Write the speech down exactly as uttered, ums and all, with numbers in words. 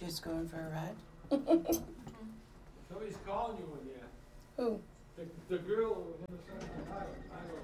just going for a ride? Somebody's calling you in there. Who? The, the girl who was in the second highway.